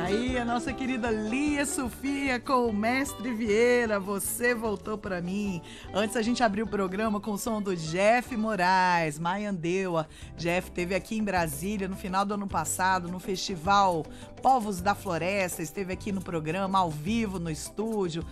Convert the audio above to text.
Aí a nossa querida Lia Sofia com o Mestre Vieira, Você Voltou Pra Mim. Antes a gente abriu o programa com o som do Jeff Moraes, Maiandeua. Jeff esteve aqui em Brasília no final do ano passado, no festival Povos da Floresta, esteve aqui no programa, ao vivo, no estúdio,